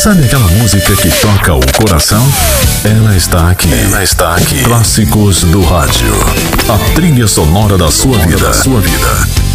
Sabe aquela música que toca o coração? Ela está aqui. Ela está aqui. Clássicos do rádio. A trilha sonora da sua vida.